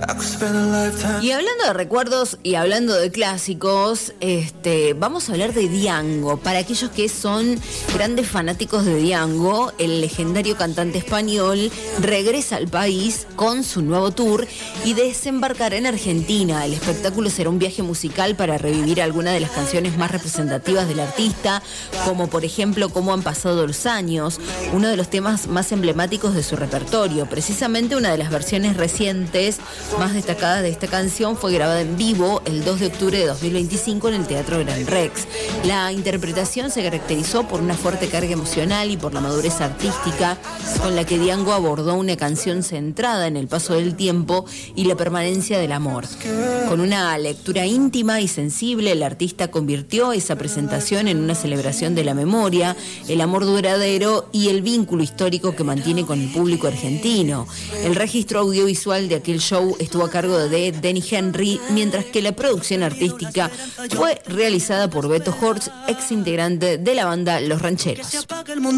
Y hablando de recuerdos y hablando de clásicos, vamos a hablar de Diango. Para aquellos que son grandes fanáticos de Diango, el legendario cantante español regresa al país con su nuevo tour y desembarcará en Argentina. El espectáculo será un viaje musical para revivir algunas de las canciones más representativas del artista, como por ejemplo Cómo han pasado los años, uno de los temas más emblemáticos de su repertorio. Precisamente una de las versiones recientes más destacada de esta canción fue grabada en vivo el 2 de octubre de 2025 en el Teatro Gran Rex. La interpretación se caracterizó por una fuerte carga emocional y por la madurez artística con la que Diango abordó una canción centrada en el paso del tiempo y la permanencia del amor. Con una lectura íntima y sensible, el artista convirtió esa presentación en una celebración de la memoria, el amor duradero y el vínculo histórico que mantiene con el público argentino. El registro audiovisual de aquel show estuvo a cargo de Denny Henry, mientras que la producción artística fue realizada por Beto Horst, ex integrante de la banda Los Rancheros.